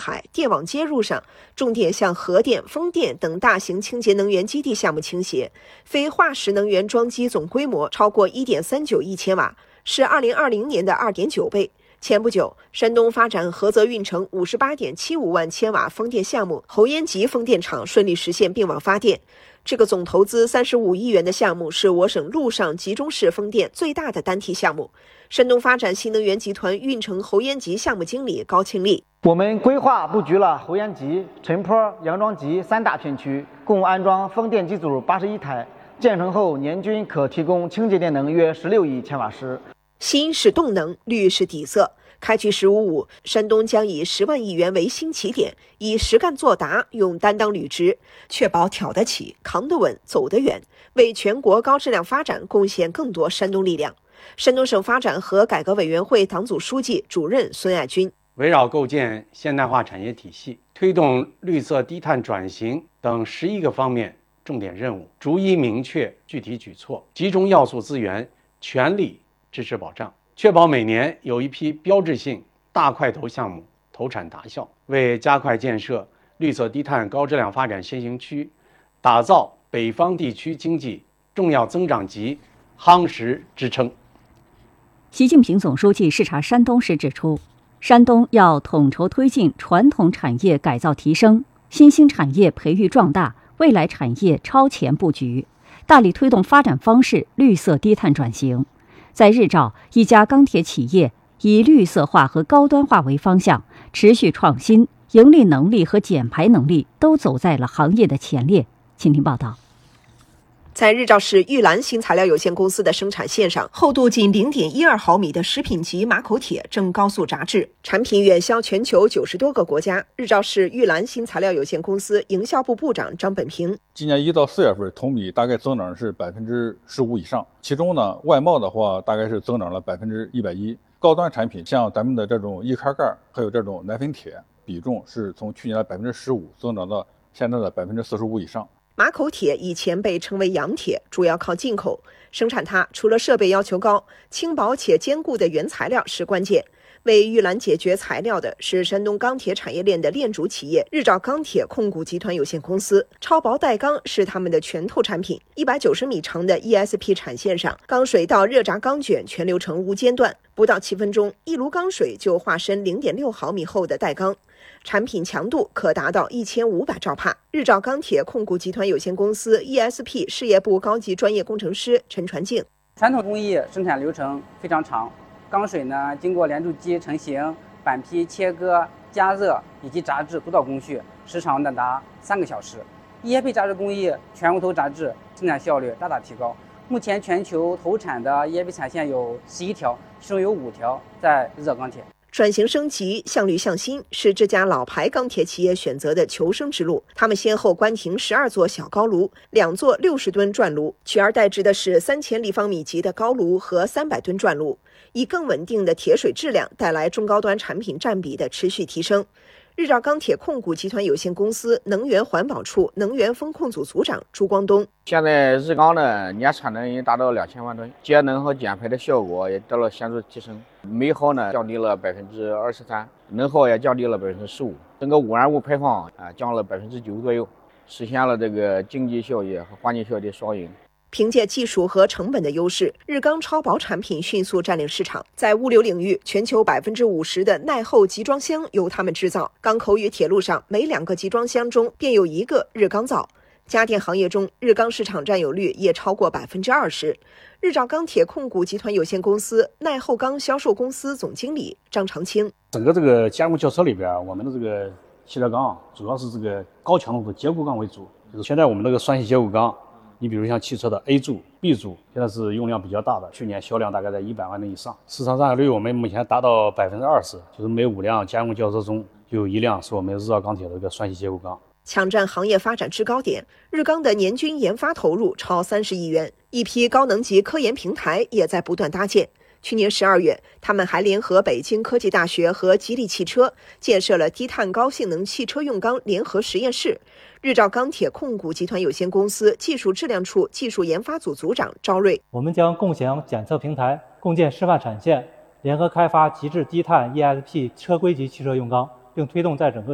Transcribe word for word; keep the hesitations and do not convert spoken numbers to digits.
海、电网接入上，重点向核电、风电等大型清洁能源基地项目倾斜，非化石能源装机总规模超过 一点三九亿千瓦，是二零二零年的 二点九倍。前不久，山东发展菏泽运城 五十八点七五万千瓦风电项目侯延吉风电场顺利实现并网发电。这个总投资三十五亿元的项目是我省陆上集中式风电最大的单体项目。山东发展新能源集团运城侯延吉项目经理高庆利： 我们规划布局了侯延吉、陈坡、杨庄集三大片区，共安装风电机组八十一台，建成后年均可提供清洁电能约十六亿千瓦时。 新是动能，绿是底色。开局十五五，山东将以十万亿元为新起点，以实干作答，用担当履职，确保挑得起、扛得稳、走得远，为全国高质量发展贡献更多山东力量。山东省发展和改革委员会党组书记、主任孙爱军： 围绕构建现代化产业体系，推动绿色低碳转型等十一个方面重点任务，逐一明确具体举措，集中要素资源，全力支持保障，确保每年有一批标志性大块头项目投产达效，为加快建设绿色低碳高质量发展先行区，打造北方地区经济重要增长极夯实支撑。 习近平总书记视察山东时指出，山东要统筹推进传统产业改造提升、新兴产业培育壮大、未来产业超前布局，大力推动发展方式绿色低碳转型。在日照，一家钢铁企业以绿色化和高端化为方向，持续创新，盈利能力和减排能力都走在了行业的前列。请听报道。 在日照市玉兰新材料有限公司的生产线上，厚度仅 零点一二毫米的食品级马口铁正高速炸制，产品远销全球九十多个国家。日照市玉兰新材料有限公司营销部部长张本平： 今年一到四月份同比大概增长是百分之十五以上，其中呢，外贸的话大概是增长了百分之一百一，高端产品像咱们的这种易开盖，还有这种奶粉铁，比重是从去年的百分之十五增长到现在的百分之四十五以上。 马口铁以前被称为洋铁，主要靠进口生产它，除了设备要求高，轻薄且坚固的原材料是关键。为玉兰解决材料的是山东钢铁产业链的链主企业日照钢铁控股集团有限公司，超薄带钢是他们的拳头产品。一百九十米长的 E S P 产线上，钢水到热轧钢卷全流程无间断，不到七分钟，一炉钢水就化身 零点六毫米厚的带钢。产品强度可达到一千五百兆帕。日照钢铁控股集团有限公司 E S P 事业部高级专业工程师陈传静： 传统工艺生产流程非常长，钢水呢经过连铸机成型、板坯切割、加热以及炸制多道工序，时长呢达三个小时。E S P 炸制工艺全无头炸制，生产效率大大提高。目前全球投产的 E S P 产线有十一条，其中有五条在日照钢铁。 转型升级、向绿向新是这家老牌钢铁企业选择的求生之路。他们先后关停十二座小高炉、两座六十吨转炉，取而代之的是三千立方米级的高炉和三百吨转炉，以更稳定的铁水质量带来中高端产品占比的持续提升。日照钢铁控股集团有限公司能源环保处能源风控组组长朱光东： 现在日钢的年产能已经达到两千万吨，节能和减排的效果也得到显著提升，煤耗呢降低了百分之二十三，能耗也降低了百分之十五，整个污染物排放啊降了百分之九左右，实现了这个经济效益和环境效益双赢。 凭借技术和成本的优势，日钢超薄产品迅速占领市场。在物流领域，全球百分之五十的耐候集装箱由他们制造。港口与铁路上，每两个集装箱中便有一个日钢造。家电行业中，日钢市场占有率也超过百分之二十。日照钢铁控股集团有限公司耐候钢销售公司总经理张长青： 整个这个加工轿车里边，我们的这个系列钢主要是这个高强度的结构钢为主，就是现在我们这个双系结构钢。你比如像汽车的 A 柱、B 柱，现在是用量比较大的，去年销量大概在一百万吨以上，市场占有率我们目前达到百分之二十，就是每五辆加工轿车中就有一辆是我们日照钢铁的一个双系结构钢。 抢占行业发展制高点，日钢的年均研发投入超三十亿元，一批高能级科研平台也在不断搭建。去年十二月，他们还联合北京科技大学和吉利汽车建设了低碳高性能汽车用钢联合实验室。日照钢铁控股集团有限公司技术质量处技术研发组组长赵瑞： 我们将共享检测平台，共建示范产线，联合开发极致低碳 E S P 车规级汽车用钢，并推动在整个